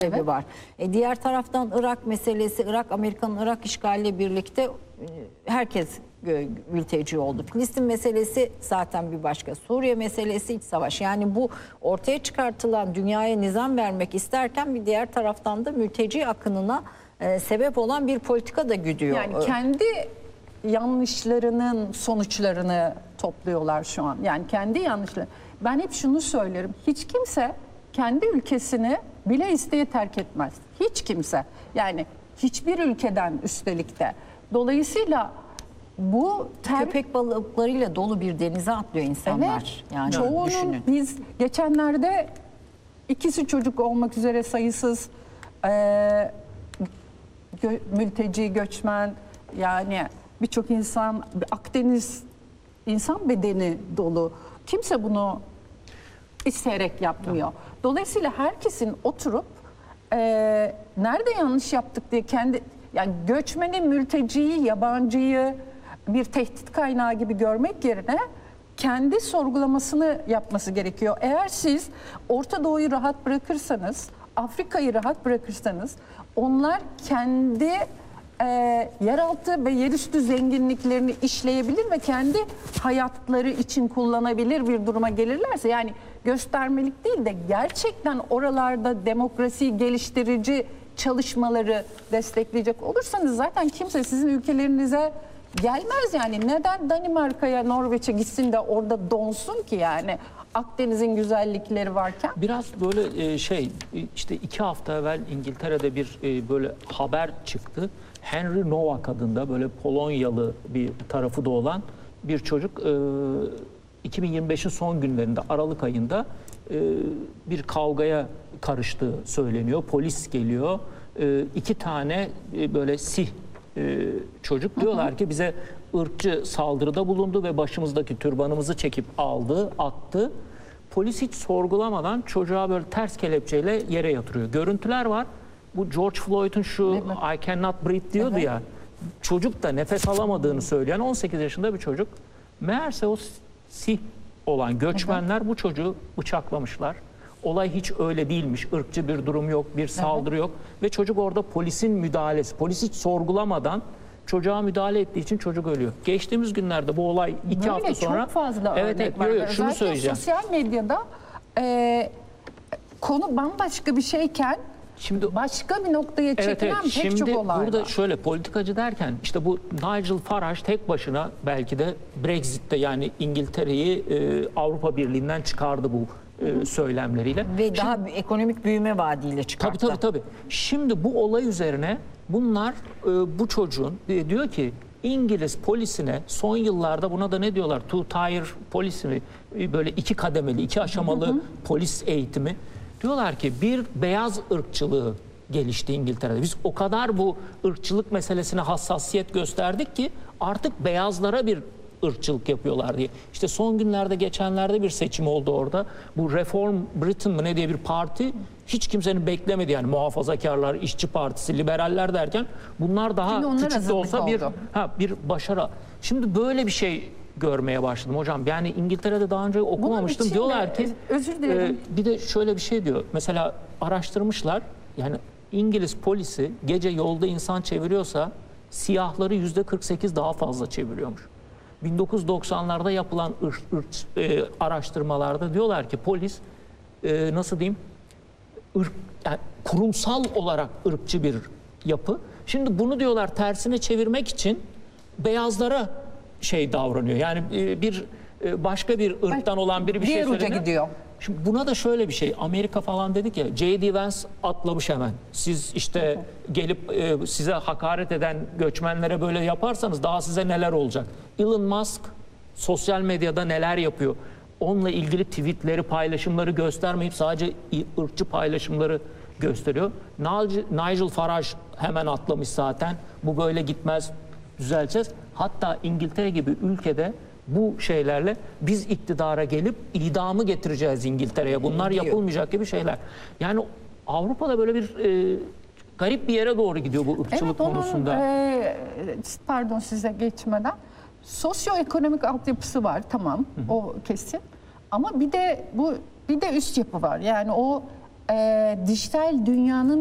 Evet. Var. Diğer taraftan Irak meselesi, Amerika'nın Irak işgaliyle birlikte herkes mülteci oldu. Filistin meselesi zaten bir başka. Suriye meselesi iç savaş. Yani bu ortaya çıkartılan dünyaya nizam vermek isterken bir diğer taraftan da mülteci akınına sebep olan bir politika da güdüyor. Yani kendi yanlışlarının sonuçlarını topluyorlar şu an. Yani kendi yanlışları. Ben hep şunu söylerim. Hiç kimse kendi ülkesini bile isteye terk etmez. Hiç kimse. Yani hiçbir ülkeden üstelik de. Dolayısıyla bu köpek balıklarıyla dolu bir denize atlıyor insanlar. Evet. Yani çoğunun düşünün. Biz geçenlerde ikisi çocuk olmak üzere sayısız mülteci, göçmen, yani birçok insan, Akdeniz insan bedeni dolu. Kimse bunu isteyerek yapmıyor. Dolayısıyla herkesin oturup nerede yanlış yaptık diye yani göçmeni, mülteciyi, yabancıyı bir tehdit kaynağı gibi görmek yerine kendi sorgulamasını yapması gerekiyor. Eğer siz Orta Doğu'yu rahat bırakırsanız, Afrika'yı rahat bırakırsanız onlar kendi yeraltı ve yerüstü zenginliklerini işleyebilir ve kendi hayatları için kullanabilir bir duruma gelirlerse, yani göstermelik değil de gerçekten oralarda demokrasiyi geliştirici çalışmaları destekleyecek olursanız zaten kimse sizin ülkelerinize gelmez. Yani neden Danimarka'ya, Norveç'e gitsin de orada donsun ki, yani Akdeniz'in güzellikleri varken? Biraz böyle işte 2 hafta evvel İngiltere'de bir böyle haber çıktı. Henry Nowak adında böyle Polonyalı bir tarafı da olan bir çocuk 2025'in son günlerinde, Aralık ayında bir kavgaya karıştığı söyleniyor. Polis geliyor. 2 tane böyle Sih çocuk diyorlar ki bize ırkçı saldırıda bulundu ve başımızdaki türbanımızı çekip aldı, attı. Polis hiç sorgulamadan çocuğa böyle ters kelepçeyle yere yatırıyor. Görüntüler var. Bu George Floyd'un şu I cannot breathe diyordu ya. Çocuk da nefes alamadığını söyleyen 18 yaşında bir çocuk. Meğerse o Sih olan göçmenler bu çocuğu bıçaklamışlar. Olay hiç öyle değilmiş. Irkçı bir durum yok, bir saldırı yok. Ve çocuk orada polisin müdahalesi. Polis hiç sorgulamadan çocuğa müdahale ettiği için çocuk ölüyor. Geçtiğimiz günlerde bu olay 2 hafta sonra... Çok fazla evet, var. şunu söyleyeceğim. Sosyal medyada konu bambaşka bir şeyken şimdi başka bir noktaya çekilen pek çok olay var. Burada şöyle politikacı derken işte bu Nigel Farage tek başına belki de Brexit'te, yani İngiltere'yi Avrupa Birliği'nden çıkardı bu söylemleriyle. Ve daha bir ekonomik büyüme vaadiyle çıkarttı. Tabii. Şimdi bu olay üzerine bunlar bu çocuğun diyor ki İngiliz polisine son yıllarda, buna da ne diyorlar? Two-tier polisi mi? Böyle 2 kademeli, 2 aşamalı polis eğitimi. Diyorlar ki bir beyaz ırkçılığı gelişti İngiltere'de. Biz o kadar bu ırkçılık meselesine hassasiyet gösterdik ki artık beyazlara bir ırkçılık yapıyorlar diye. İşte son günlerde, geçenlerde bir seçim oldu orada. Bu Reform Britain mı ne diye bir parti, hiç kimsenin beklemedi, yani muhafazakarlar, işçi partisi, liberaller derken bunlar daha küçük de olsa bir başarı. Şimdi böyle bir şey görmeye başladım hocam. Yani İngiltere'de daha önce okumamıştım. Diyorlar ki özür dilerim. Bir de şöyle bir şey diyor. Mesela araştırmışlar. Yani İngiliz polisi gece yolda insan çeviriyorsa siyahları %48 daha fazla çeviriyormuş. 1990'larda yapılan araştırmalarda diyorlar ki polis nasıl diyeyim, yani kurumsal olarak ırkçı bir yapı. Şimdi bunu diyorlar tersine çevirmek için beyazlara davranıyor. Yani bir başka bir ırktan olan biri bir şey söylüyor. Diğer uca gidiyor. Şimdi buna da şöyle bir şey. Amerika falan dedik ya, J.D. Vance atlamış hemen. Siz işte gelip size hakaret eden göçmenlere böyle yaparsanız daha size neler olacak? Elon Musk sosyal medyada neler yapıyor? Onunla ilgili tweetleri, paylaşımları göstermeyip sadece ırkçı paylaşımları gösteriyor. Nigel Farage hemen atlamış zaten. Bu böyle gitmez, düzelteceğiz. Hatta İngiltere gibi ülkede bu şeylerle biz iktidara gelip idamı getireceğiz İngiltere'ye. Bunlar yapılmayacak gibi şeyler. Yani Avrupa'da böyle bir garip bir yere doğru gidiyor bu ırkçılık konusunda. Pardon, size geçmeden. Sosyoekonomik altyapısı var, tamam, o kesin. Ama bir de üst yapı var. Yani o dijital dünyanın